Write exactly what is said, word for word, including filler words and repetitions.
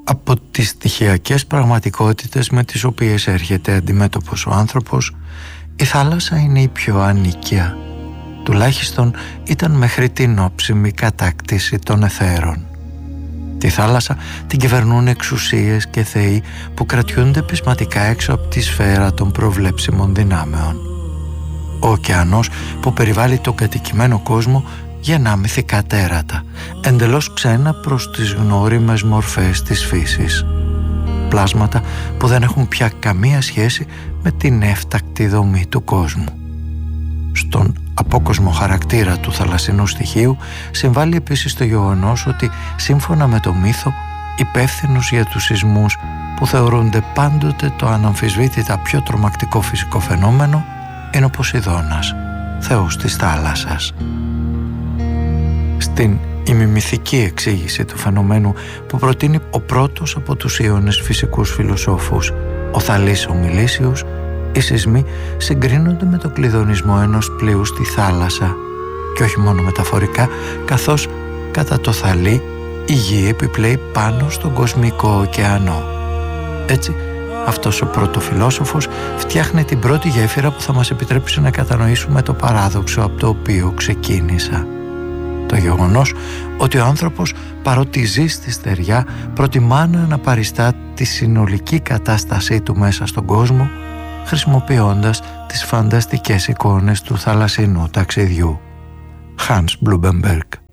Από τις στοιχειακές πραγματικότητες με τις οποίες έρχεται αντιμέτωπος ο άνθρωπος, η θάλασσα είναι η πιο ανίκια. Τουλάχιστον ήταν μέχρι την όψιμη κατάκτηση των εθέρων. Τη θάλασσα την κυβερνούν εξουσίες και θεοί που κρατιούνται πεισματικά έξω από τη σφαίρα των προβλέψιμων δυνάμεων. Ο ωκεανός που περιβάλλει τον κατοικημένο κόσμο γεννά μυθικά τέρατα, εντελώς ξένα προς τις γνώριμες μορφές της φύσης. Πλάσματα που δεν έχουν πια καμία σχέση με την έφτακτη δομή του κόσμου. Στον απόκοσμο χαρακτήρα του θαλασσινού στοιχείου συμβάλλει επίσης το γεγονός ότι, σύμφωνα με το μύθο, υπεύθυνος για τους σεισμούς που θεωρούνται πάντοτε το αναμφισβήτητα πιο τρομακτικό φυσικό φαινόμενο είναι ο Ποσειδώνας, θεός της θάλασσας. Στην ημιμυθική εξήγηση του φαινομένου που προτείνει ο πρώτος από τους Ιώνες φυσικούς φιλοσόφους, ο Θαλής ο Μιλήσιος, οι σεισμοί συγκρίνονται με τον κλειδονισμό ενός πλοίου στη θάλασσα, και όχι μόνο μεταφορικά, καθώς κατά το Θαλή η γη επιπλέει πάνω στον κοσμικό ωκεανό. Έτσι, αυτός ο πρωτοφιλόσοφος φτιάχνει την πρώτη γέφυρα που θα μας επιτρέψει να κατανοήσουμε το παράδοξο από το οποίο ξεκίνησα. Το γεγονός ότι ο άνθρωπος, παρότι ζει στη στεριά, προτιμά να αναπαριστά τη συνολική κατάστασή του μέσα στον κόσμο, χρησιμοποιώντας τις φανταστικές εικόνες του θαλασσινού ταξιδιού. Hans Blumenberg.